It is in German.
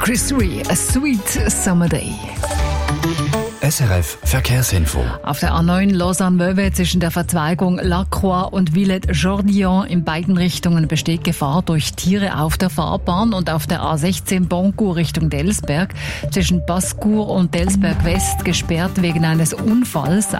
Chris Rea, A Sweet Summer Day. SRF Verkehrsinfo. Auf der A9 Lausanne-Vevey zwischen der Verzweigung Lacroix und Villette-Jourdillon in beiden Richtungen besteht Gefahr durch Tiere auf der Fahrbahn, und auf der A16 Boncourt Richtung Delsberg zwischen Basse-Cour und Delsberg West gesperrt wegen eines Unfalls.